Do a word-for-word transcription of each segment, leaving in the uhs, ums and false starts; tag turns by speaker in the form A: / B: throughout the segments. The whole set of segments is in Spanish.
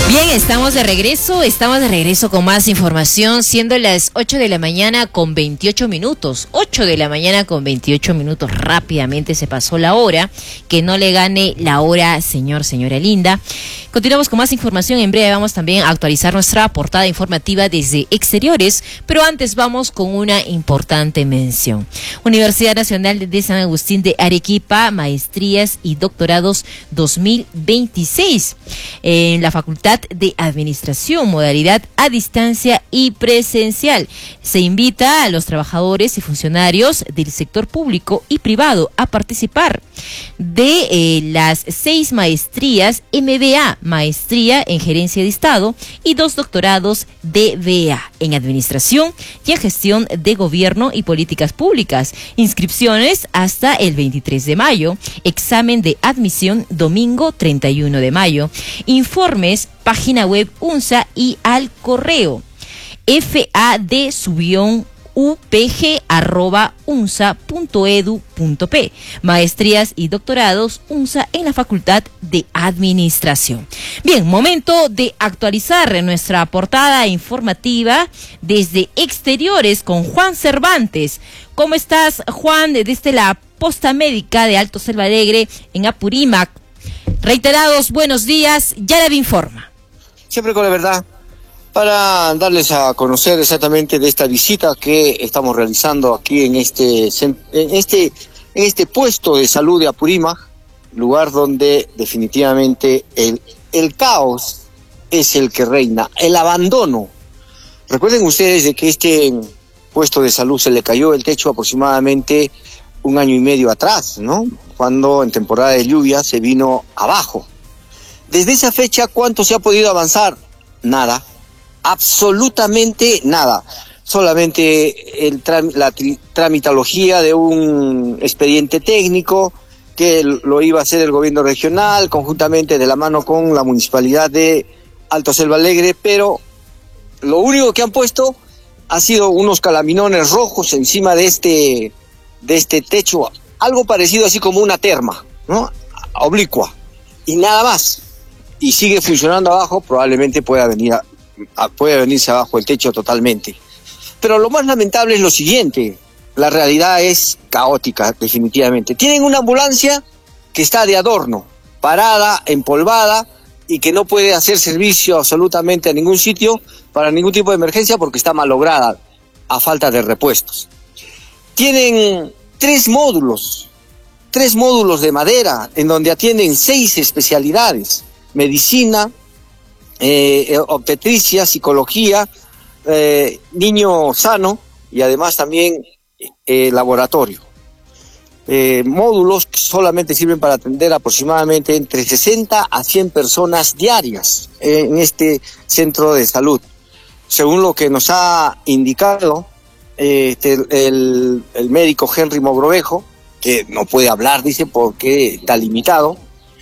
A: Bien, estamos de regreso, estamos de regreso con más información, siendo las ocho de la mañana con veintiocho minutos, ocho de la mañana con veintiocho minutos, rápidamente se pasó la hora, que no le gane la hora, señor, señora linda. Continuamos con más información, en breve vamos también a actualizar nuestra portada informativa desde exteriores, pero antes vamos con una importante mención. Universidad Nacional de San Agustín de Arequipa, maestrías y doctorados dos mil veintiséis, en la Facultad de Administración, modalidad a distancia y presencial. Se invita a los trabajadores y funcionarios del sector público y privado a participar de eh, las seis maestrías M B A, maestría en gerencia de Estado, y dos doctorados D B A en Administración y en Gestión de Gobierno y Políticas Públicas. Inscripciones hasta el veintitrés de mayo. Examen de admisión domingo treinta y uno de mayo. Informes, página web UNSA y al correo fad upg arroba unsa punto edu punto p. Maestrías y doctorados UNSA en la Facultad de Administración. Bien, momento de actualizar nuestra portada informativa desde exteriores con Juan Cervantes. ¿Cómo estás, Juan, desde la posta médica de Alto Selva Alegre en Apurímac? Reiterados buenos días, Yarabi informa.
B: Siempre con la verdad, para darles a conocer exactamente de esta visita que estamos realizando aquí en este en este en este puesto de salud de Apurímac, lugar donde definitivamente el el caos es el que reina, el abandono. Recuerden ustedes de que este puesto de salud se le cayó el techo aproximadamente un año y medio atrás, ¿no? Cuando en temporada de lluvia se vino abajo. Desde esa fecha, ¿cuánto se ha podido avanzar? Nada. Absolutamente nada. Solamente el tram, la tri, tramitología de un expediente técnico que lo iba a hacer el gobierno regional conjuntamente de la mano con la municipalidad de Alto Selva Alegre, pero lo único que han puesto ha sido unos calaminones rojos encima de este de este techo, algo parecido así como una terma, ¿no? Oblicua, y nada más. Y sigue funcionando abajo, probablemente pueda venir a puede venirse abajo el techo totalmente. Pero lo más lamentable es lo siguiente, la realidad es caótica, definitivamente. Tienen una ambulancia que está de adorno, parada, empolvada, y que no puede hacer servicio absolutamente a ningún sitio, para ningún tipo de emergencia, porque está malograda, a falta de repuestos. Tienen tres módulos, tres módulos de madera, en donde atienden seis especialidades: medicina, Eh, obstetricia, psicología, eh, niño sano y además también eh, laboratorio. Eh, módulos que solamente sirven para atender aproximadamente entre sesenta a cien personas diarias eh, en este centro de salud. Según lo que nos ha indicado eh, el, el médico Henry Mogrovejo, que no puede hablar, dice, porque está limitado.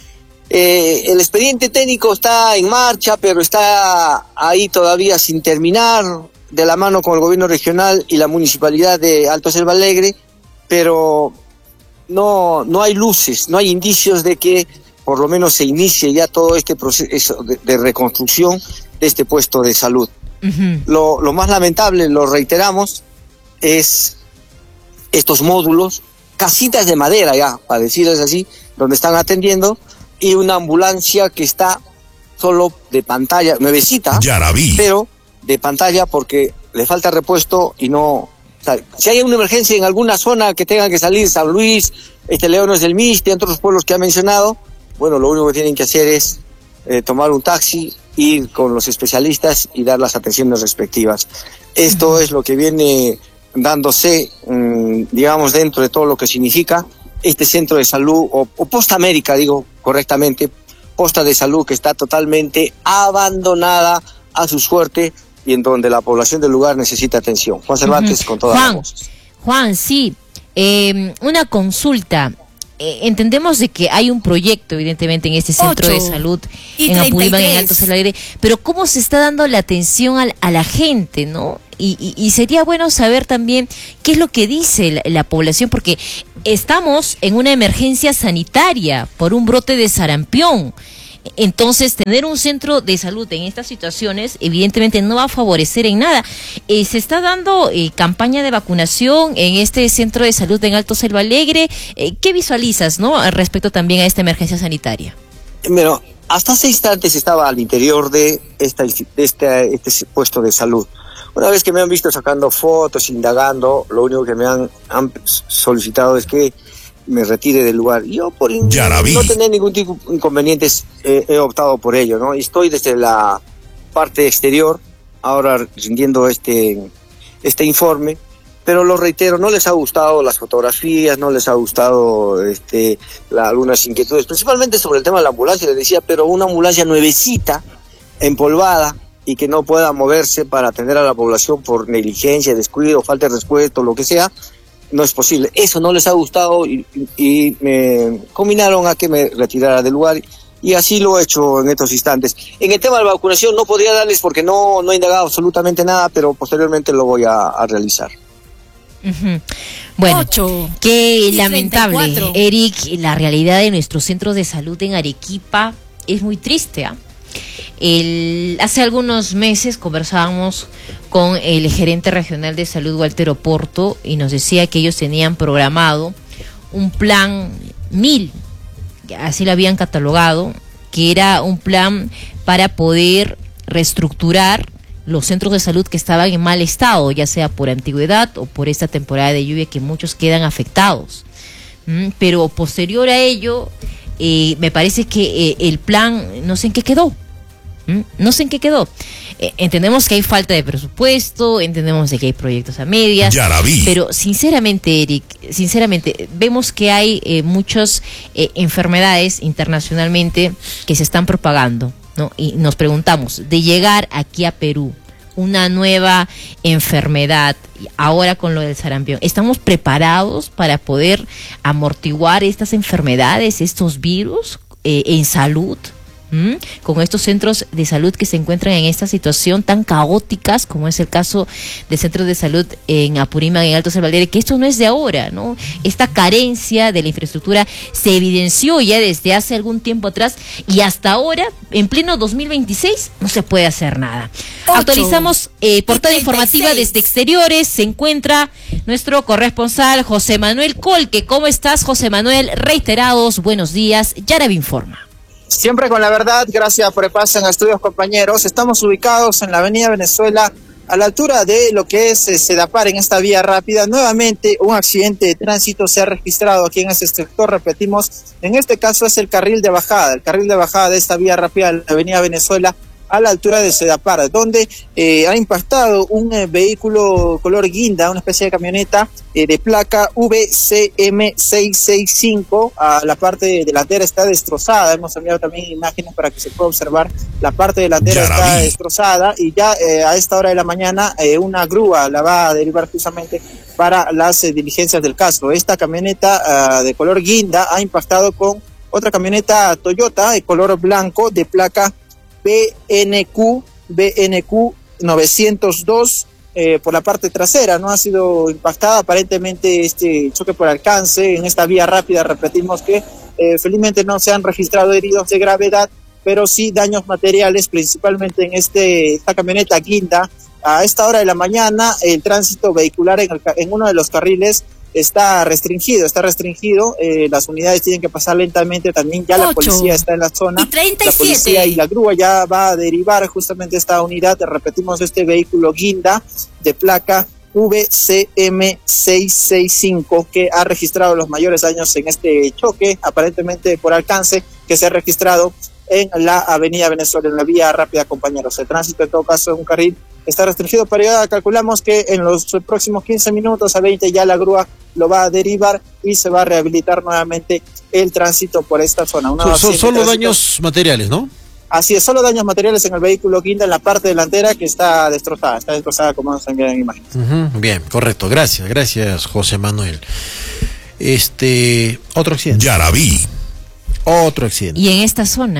B: Eh, el expediente técnico está en marcha, pero está ahí todavía sin terminar, de la mano con el gobierno regional y la municipalidad de Alto Selva Alegre, pero no, no hay luces, no hay indicios de que por lo menos se inicie ya todo este proceso de, de reconstrucción de este puesto de salud. Uh-huh. Lo, lo más lamentable, lo reiteramos, es estos módulos, casitas de madera ya, para decirles así, donde están atendiendo, y una ambulancia que está solo de pantalla, nuevecita,
C: Yarabi,
B: pero de pantalla porque le falta repuesto y no... O sea, si hay una emergencia en alguna zona que tengan que salir, San Luis, este Leones del Miste, otros pueblos que ha mencionado, bueno, lo único que tienen que hacer es eh, tomar un taxi, ir con los especialistas y dar las atenciones respectivas. Esto uh-huh. es lo que viene dándose, mmm, digamos, dentro de todo lo que significa este centro de salud, o, o posta médica, digo correctamente, posta de salud que está totalmente abandonada a su suerte y en donde la población del lugar necesita atención. Juan Cervantes, uh-huh. con todas
A: Juan,
B: las voces.
A: Juan, sí, eh, una consulta. Eh, entendemos de que hay un proyecto, evidentemente, en este centro de salud, en Apurímac, en Alto Selva Alegre, pero ¿cómo se está dando la atención a, a la gente, no? Y, y, y sería bueno saber también qué es lo que dice la, la población, porque estamos en una emergencia sanitaria por un brote de sarampión. Entonces, tener un centro de salud en estas situaciones, evidentemente no va a favorecer en nada. Eh, se está dando eh, campaña de vacunación en este centro de salud en Alto Selva Alegre. Eh, ¿Qué visualizas, no, respecto también a esta emergencia sanitaria?
B: Bueno, hasta hace instantes estaba al interior de, esta, de este, este puesto de salud. Una vez que me han visto sacando fotos, indagando, lo único que me han, han solicitado es que me retire del lugar. Yo, por in- no tener ningún tipo de inconvenientes, eh, he optado por ello, ¿no? Estoy desde la parte exterior, ahora rindiendo este, este informe, pero lo reitero, no les ha gustado las fotografías, no les ha gustado este, la, algunas inquietudes, principalmente sobre el tema de la ambulancia, les decía, pero una ambulancia nuevecita, empolvada, y que no pueda moverse para atender a la población por negligencia, descuido, falta de respeto, lo que sea, no es posible. Eso no les ha gustado y, y me combinaron a que me retirara del lugar y así lo he hecho en estos instantes. En el tema de la vacunación no podría darles porque no, no he indagado absolutamente nada, pero posteriormente lo voy a, a realizar.
A: Uh-huh. Bueno, Ocho qué lamentable, treinta y cuatro. Eric, la realidad de nuestros centros de salud en Arequipa es muy triste, ¿ah? ¿eh? El, hace algunos meses conversábamos con el gerente regional de salud, Walter Oporto, y nos decía que ellos tenían programado un plan mil, así lo habían catalogado, que era un plan para poder reestructurar los centros de salud que estaban en mal estado, ya sea por antigüedad o por esta temporada de lluvia que muchos quedan afectados. ¿Mm? Pero posterior a ello, eh, me parece que eh, el plan, no sé en qué quedó. No sé en qué quedó. Eh, entendemos que hay falta de presupuesto, entendemos de que hay proyectos a medias,
C: ya la vi.
A: Pero sinceramente, Eric, sinceramente, vemos que hay eh, muchas eh, enfermedades internacionalmente que se están propagando, ¿no? Y nos preguntamos, de llegar aquí a Perú, una nueva enfermedad, ahora con lo del sarampión, ¿estamos preparados para poder amortiguar estas enfermedades, estos virus eh, en salud? ¿Mm? Con estos centros de salud que se encuentran en esta situación tan caóticas como es el caso de centros de salud en Apurímac, en Alto Selva Alegre, que esto no es de ahora, ¿no? Esta carencia de la infraestructura se evidenció ya desde hace algún tiempo atrás y hasta ahora, en pleno dos mil veintiséis, no se puede hacer nada. Ocho. Actualizamos eh, portada informativa desde exteriores, se encuentra nuestro corresponsal José Manuel Colque. ¿Cómo estás, José Manuel? Reiterados, buenos días, Yaraví informa.
D: Siempre con la verdad, gracias por el pase en estudios, compañeros. Estamos ubicados en la avenida Venezuela, a la altura de lo que es eh, Sedapar, en esta vía rápida. Nuevamente un accidente de tránsito se ha registrado aquí en este sector, repetimos, en este caso es el carril de bajada, el carril de bajada de esta vía rápida de la avenida Venezuela, a la altura de Sedapar, donde eh, ha impactado un eh, vehículo color guinda, una especie de camioneta eh, de placa V C M seiscientos sesenta y cinco. A la parte delantera está destrozada. Hemos enviado también imágenes para que se pueda observar. La parte delantera está destrozada y ya eh, a esta hora de la mañana eh, una grúa la va a derivar justamente para las eh, diligencias del caso. Esta camioneta uh, de color guinda ha impactado con otra camioneta Toyota de color blanco de placa B N Q novecientos dos eh, por la parte trasera, ¿no? Ha sido impactada aparentemente este choque por alcance en esta vía rápida. Repetimos que eh, felizmente no se han registrado heridos de gravedad, pero sí daños materiales, principalmente en este esta camioneta guinda. A esta hora de la mañana el tránsito vehicular en, el, en uno de los carriles está restringido, está restringido, eh, las unidades tienen que pasar lentamente, también ya la policía está en la zona, la policía y la grúa ya va a derivar justamente esta unidad, repetimos, este vehículo guinda de placa V C M seiscientos sesenta y cinco que ha registrado los mayores daños en este choque, aparentemente por alcance, que se ha registrado en la avenida Venezuela, en la vía rápida, compañeros. El tránsito en todo caso en un carril está restringido, pero ya calculamos que en los próximos quince minutos a veinte ya la grúa lo va a derivar y se va a rehabilitar nuevamente el tránsito por esta zona. Una
C: so, so, solo daños materiales, ¿no?
D: Así es, solo daños materiales en el vehículo guinda en la parte delantera que está destrozada, está destrozada como nos envían en imágenes.
C: Uh-huh, bien, correcto, gracias, gracias José Manuel. Este, otro accidente.
A: Ya la vi. Otro accidente. Y en esta zona,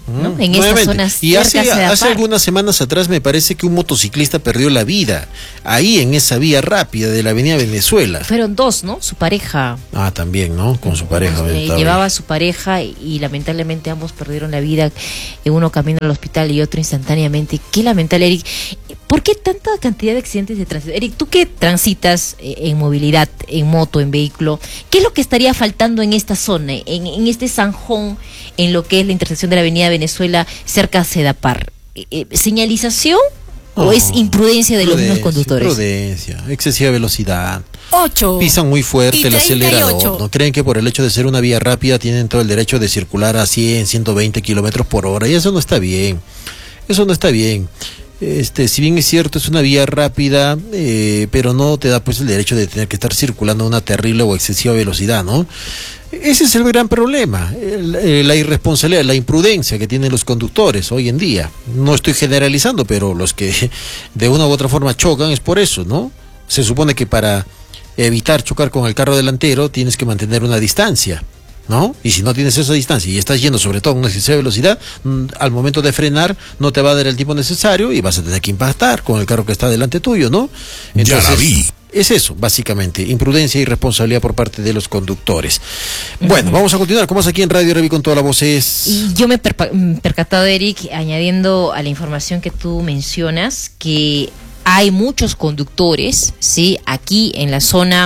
A: ¿no? En estas zonas
C: y hace,
A: cercas de
C: hace
A: Apar.
C: algunas semanas atrás me parece que un motociclista perdió la vida ahí en esa vía rápida de la avenida Venezuela.
A: Fueron dos, ¿no? Su pareja.
C: Ah, también, ¿no? Con su pareja.
A: Eh,
C: estaba
A: llevaba
C: ahí.
A: a su pareja y, y lamentablemente ambos perdieron la vida, eh, uno camino al hospital y otro instantáneamente. Qué lamentable, Eric. ¿Por qué tanta cantidad de accidentes de tránsito? Eric, tú que transitas eh, en movilidad, en moto, en vehículo, ¿qué es lo que estaría faltando en esta zona, en, en este zanjón, en lo que es la intersección de la avenida Venezuela, cerca a Sedapar? Eh, eh, ¿Señalización o
C: No,
A: es imprudencia de los mismos
C: prudencia,
A: conductores?
C: Prudencia, excesiva velocidad.
E: ocho.
C: Pisan muy fuerte
E: Y
C: el
E: treinta y ocho.
C: acelerador. No creen que por el hecho de ser una vía rápida tienen todo el derecho de circular a cien, ciento veinte kilómetros por hora. Y eso no está bien. Eso no está bien. Este, si bien es cierto, es una vía rápida, eh, pero no te da pues el derecho de tener que estar circulando a una terrible o excesiva velocidad, ¿no? Ese es el gran problema, el, eh, la irresponsabilidad, la imprudencia que tienen los conductores hoy en día. No estoy generalizando, pero los que de una u otra forma chocan es por eso, ¿no? Se supone que para evitar chocar con el carro delantero tienes que mantener una distancia, ¿no? Y si no tienes esa distancia y estás yendo sobre todo a una excesiva velocidad, mm, al momento de frenar no te va a dar el tiempo necesario y vas a tener que impactar con el carro que está delante tuyo, ¿no? Entonces,
F: ya la vi.
C: Es eso, básicamente, imprudencia y irresponsabilidad por parte de los conductores. Bueno, uh-huh. Vamos a continuar, como es aquí en Radio Revi con toda la voz es...
A: Y yo me he perpa- percatado, Eric, añadiendo a la información que tú mencionas, que hay muchos conductores, ¿sí? Aquí en la zona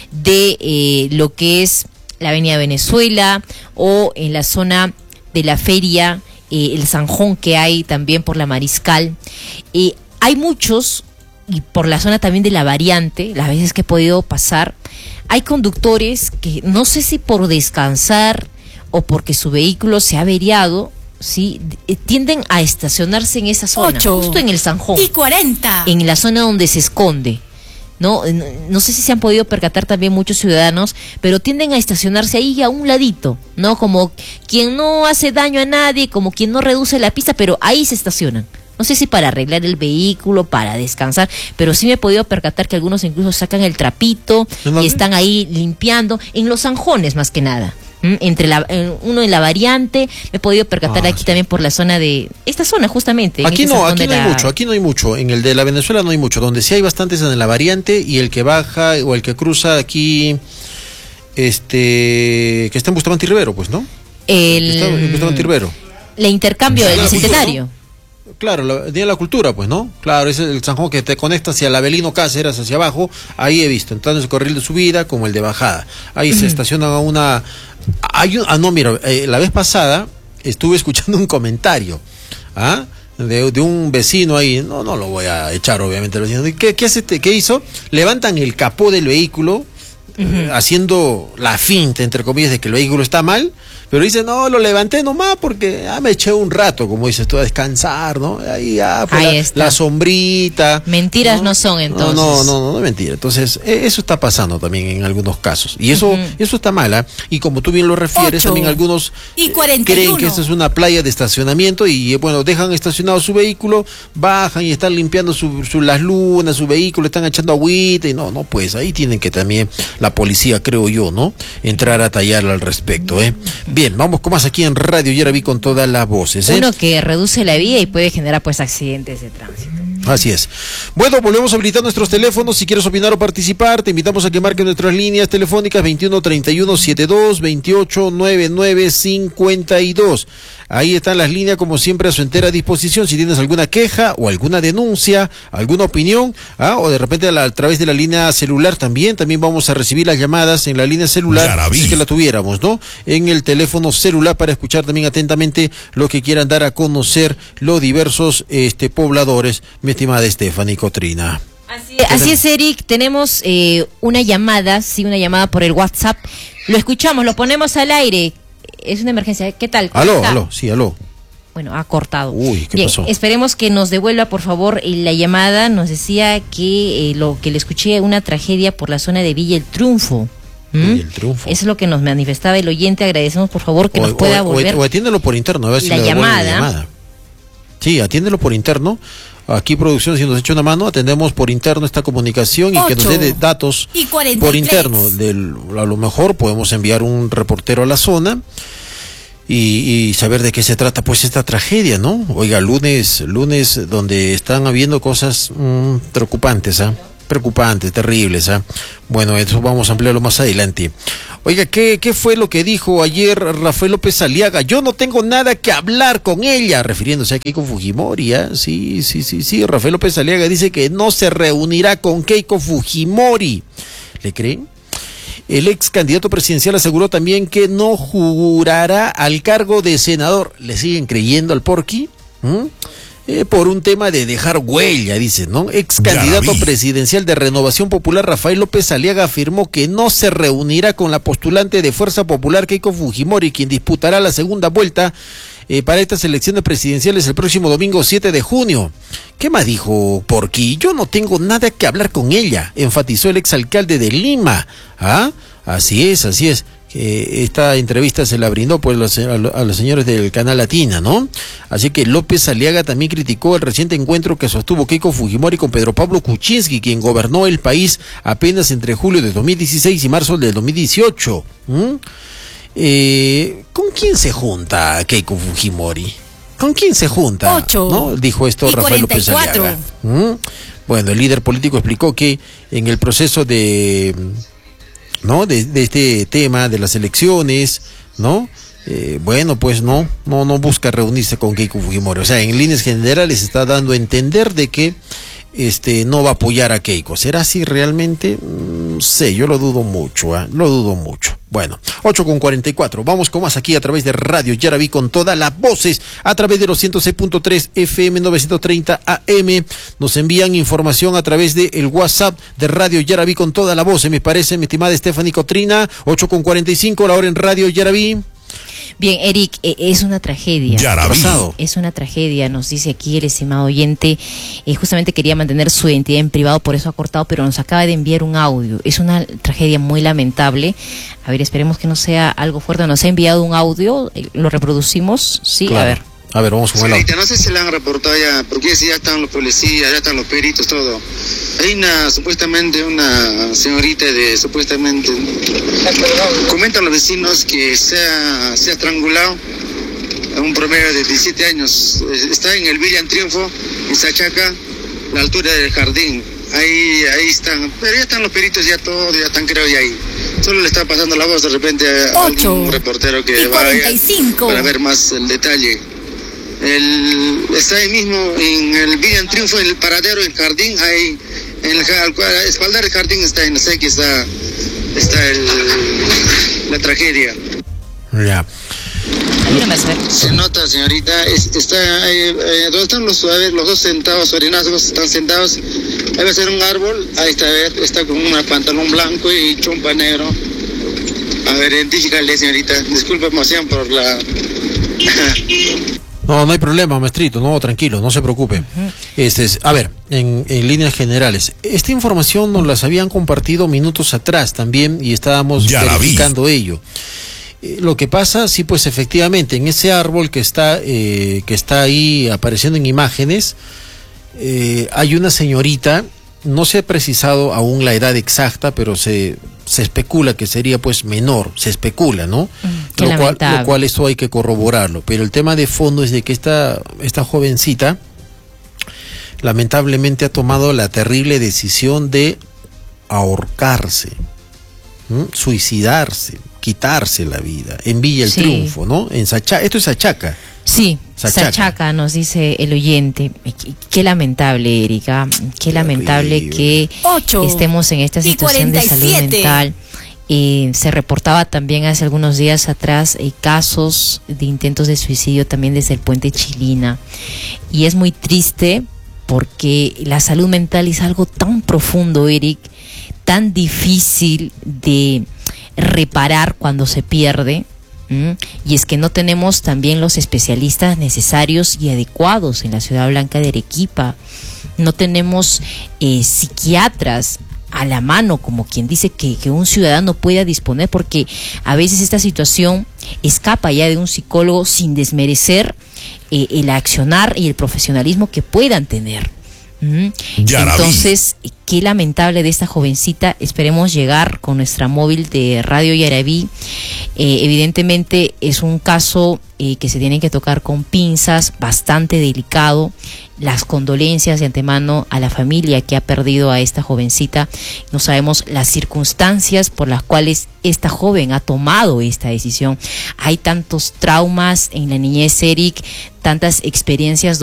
A: de eh, lo que es la avenida Venezuela o en la zona de la feria, eh, el zanjón que hay también por la Mariscal. Eh, hay muchos, y por la zona también de la variante, las veces que he podido pasar, hay conductores que no sé si por descansar o porque su vehículo se ha averiado, ¿sí? Tienden a estacionarse en esa zona,
E: Ocho.
A: justo en el zanjón.
E: Y cuarenta.
A: En la zona donde se esconde. No, no, no sé si se han podido percatar también muchos ciudadanos, pero tienden a estacionarse ahí a un ladito, ¿no? Como quien no hace daño a nadie, como quien no reduce la pista, pero ahí se estacionan. No sé si para arreglar el vehículo, para descansar, pero sí me he podido percatar que algunos incluso sacan el trapito y están ahí limpiando, en los zanjones más que nada. ¿Mm? Entre la, eh, uno en la variante, me he podido percatar
C: Ah,
A: aquí
C: sí.
A: también por la zona de, esta zona justamente. en
C: Aquí
A: este
C: no,
A: zanjón
C: aquí
A: de
C: no hay
A: la-
C: mucho, aquí no hay mucho. En el de la Venezuela no hay mucho. Donde sí hay bastantes en la variante y el que baja o el que cruza aquí, este, que está en Bustamante y Rivero, pues, ¿no?
A: El,
C: Está en Bustamante y Rivero.
A: el intercambio
C: Sí,
A: del
C: la
A: bicentenario.
C: Claro, la, tiene la cultura, pues, ¿no? Claro, ese es el zanjón que te conecta hacia el Avelino Cáceres, hacia abajo. Ahí he visto, entonces el carril de subida como el de bajada. Ahí se estacionan a una... Hay un... Ah, no, mira, eh, la vez pasada estuve escuchando un comentario, ¿ah? De, de un vecino ahí, no, no lo voy a echar obviamente al vecino. ¿Qué, qué, hace, este- qué hizo? Levantan el capó del vehículo, eh, haciendo la finta, entre comillas, de que el vehículo está mal, pero dice, no, lo levanté nomás porque ah, me eché un rato, como dices tú, a descansar, ¿no? Ahí, ah, por
A: Ahí
C: la,
A: está.
C: la sombrita.
A: Mentiras no son, entonces.
C: No, no, no, no, no es mentira. Entonces, eh, eso está pasando también en algunos casos. Y eso,
A: Ujú.
C: eso está mal, ¿ah? Y como tú bien lo refieres,
E: Ocho.
C: también algunos
E: Y
C: eh,
E: cuarenta y
C: creen
E: uno.
C: que esta es una playa de estacionamiento y, eh, bueno, dejan estacionado su vehículo, bajan y están limpiando su, su- las lunas, su vehículo, están echando agüita y no, no, pues ahí tienen que también la policía, creo yo, ¿no? Entrar a tallarla al respecto, ¿eh? Bien, vamos con más aquí en Radio Yaraví con todas las voces, ¿eh?
A: Uno que reduce la vía y puede generar pues accidentes de tránsito.
C: Así es. Bueno, volvemos a habilitar nuestros teléfonos. Si quieres opinar o participar, te invitamos a que marques nuestras líneas telefónicas veintiuno treinta y uno setenta y dos veintiocho noventa y nueve cincuenta y dos. Ahí están las líneas, como siempre, a su entera disposición. Si tienes alguna queja o alguna denuncia, alguna opinión, ¿ah? O de repente a, la- a través de la línea celular también, también vamos a recibir las llamadas en la línea celular,
F: Yaraví.
C: si es que la tuviéramos, ¿no? En el teléfono celular para escuchar también atentamente lo que quieran dar a conocer los diversos este, pobladores, mi estimada Stephanie Cotrina.
A: Así, así es, Eric. Tenemos eh, una llamada, sí, una llamada por el WhatsApp. Lo escuchamos, lo ponemos al aire. Es una emergencia. ¿Qué tal? ¿Cómo
C: Aló,
A: está?
C: aló, sí, aló.
A: Bueno, ha cortado.
C: Uy, ¿qué
A: Bien,
C: pasó?
A: esperemos que nos devuelva, por favor, eh, la llamada. Nos decía que eh, lo que le escuché, una tragedia por la zona de Villa El Triunfo. ¿Mm?
C: Villa El Triunfo.
A: Eso es lo que nos manifestaba el oyente. Agradecemos, por favor, que
C: O,
A: nos pueda
C: o- o-
A: volver.
C: o atiéndelo por interno, a ver si
A: la
C: le devuelven la
A: llamada.
C: llamada. Sí, atiéndelo por interno. Aquí producción, si nos echa una mano, atendemos por interno esta comunicación y que nos dé
E: Ocho.
C: de- datos
E: Y cuarenta y
C: por
E: tres.
C: interno. Del, a lo mejor podemos enviar un reportero a la zona y, y saber de qué se trata pues esta tragedia, ¿no? Oiga, lunes, lunes donde están habiendo cosas mmm, preocupantes, ¿ah? ¿eh? Preocupantes, terribles, ¿ah? ¿eh? Bueno, eso vamos a ampliarlo más adelante. Oiga, ¿qué, ¿qué fue lo que dijo ayer Rafael López Aliaga? Yo no tengo nada que hablar con ella, refiriéndose a Keiko Fujimori, ¿eh? Sí, sí, sí, sí, Rafael López Aliaga dice que no se reunirá con Keiko Fujimori. ¿Le creen? El ex candidato presidencial aseguró también que no jurará al cargo de senador. ¿Le siguen creyendo al Porqui? ¿Mm? Eh, por un tema de dejar huella, dice, ¿no? Ex candidato presidencial de Renovación Popular Rafael López Aliaga afirmó que no se reunirá con la postulante de Fuerza Popular Keiko Fujimori, quien disputará la segunda vuelta eh, para estas elecciones presidenciales el próximo domingo siete de junio. ¿Qué más dijo Porqui? Yo no tengo nada que hablar con ella, enfatizó el exalcalde de Lima. ¿Ah? Así es, así es. Eh, esta entrevista se la brindó pues los, a, a los señores del Canal Latina, ¿no? Así que López Aliaga también criticó el reciente encuentro que sostuvo Keiko Fujimori con Pedro Pablo Kuczynski, quien gobernó el país apenas entre julio de dos mil dieciséis y marzo del dos mil dieciocho. ¿Mm? Eh, ¿Con quién se junta Keiko Fujimori? ¿Con quién se junta?
E: Ocho.
C: ¿No? Dijo esto Rafael López Aliaga. ¿Mm? Bueno, el líder político explicó que en el proceso de... ¿no? De, de este tema de las elecciones, ¿no? Eh, bueno, pues no, no, no busca reunirse con Keiko Fujimori. O sea, en líneas generales está dando a entender de que este no va a apoyar a Keiko. ¿Será así realmente? No sé, yo lo dudo mucho, ¿eh? Lo dudo mucho. Bueno, ocho con cuarenta y cuatro. Vamos con más aquí a través de Radio Yaraví con todas las voces, a través de los ciento seis punto tres F M novecientos treinta A M. Nos envían información a través de el WhatsApp de Radio Yaraví con toda la voz. Me parece, mi estimada Stephanie Cotrina, ocho con cuarenta y cinco, la hora en Radio Yaraví.
A: Bien, Eric, eh, es una tragedia.
C: Pasado.
A: Es una tragedia, nos dice aquí el estimado oyente. Eh, justamente quería mantener su identidad en privado, por eso ha cortado, pero nos acaba de enviar un audio. Es una tragedia muy lamentable. A ver, esperemos que no sea algo fuerte. Nos ha enviado un audio, eh, lo reproducimos. Sí,
C: claro.
A: A ver.
C: A ver, vamos con el audio.
F: No sé si le han reportado ya, porque si ya están los policías, ya están los peritos, todo. Hay una, supuestamente, una señorita de, supuestamente, comentan los vecinos que se ha, se ha estrangulado a un promedio de diecisiete años. Está en el Villa en Triunfo, en Sachaca, la altura del jardín. Ahí, ahí están, pero ya están los peritos, ya todos, ya están creo ya ahí. Solo le está pasando la voz de repente a algún reportero que va para ver más el detalle. El, está ahí mismo en el Villa en Triunfo, en el paradero, en el jardín, ahí, en el, al espaldar del jardín está, no sé, que está, está el, la tragedia.
C: Ya.
F: Se nota, señorita, es, está, eh, eh, ¿dónde están los, a ver, los dos sentados, orinazgos, están sentados? Ahí va a ser un árbol, ahí está, a ver, está con un pantalón blanco y chompa negro. A ver, identifícale, señorita, disculpa emoción por la...
C: No, no hay problema, maestrito, no, tranquilo, no se preocupe. Uh-huh. Este es, a ver, en, en líneas generales, esta información nos las habían compartido minutos atrás también y estábamos ya verificando ello. Eh, lo que pasa, sí, pues efectivamente, en ese árbol que está, eh, que está ahí apareciendo en imágenes, eh, hay una señorita, no se ha precisado aún la edad exacta, pero se, se especula que sería pues menor, se especula, ¿no? Mm, lo, cual, lo cual eso hay que corroborarlo. Pero el tema de fondo es de que esta, esta jovencita lamentablemente ha tomado la terrible decisión de ahorcarse, ¿m? suicidarse, quitarse la vida, en Villa el sí. Triunfo, ¿no? En Sachaca, esto es Sachaca.
A: Sí, Sachaca. Sachaca, nos dice el oyente. Qué, qué lamentable, Erika, qué lamentable que estemos en esta situación de salud mental. Eh, se reportaba también hace algunos días atrás eh, casos de intentos de suicidio también desde el puente Chilina. Y es muy triste porque la salud mental es algo tan profundo, Eric, tan difícil de reparar cuando se pierde. ¿Mm? Y es que no tenemos también los especialistas necesarios y adecuados en la Ciudad Blanca de Arequipa. No tenemos eh, psiquiatras a la mano, como quien dice que, que un ciudadano pueda disponer, porque a veces esta situación escapa ya de un psicólogo sin desmerecer eh, el accionar y el profesionalismo que puedan tener. Mm. Entonces, qué lamentable de esta jovencita. Esperemos llegar con nuestra móvil de Radio Yaraví. Eh, evidentemente es un caso eh, que se tiene que tocar con pinzas, bastante delicado. Las condolencias de antemano a la familia que ha perdido a esta jovencita. No sabemos las circunstancias por las cuales esta joven ha tomado esta decisión. Hay tantos traumas en la niñez, Eric, tantas experiencias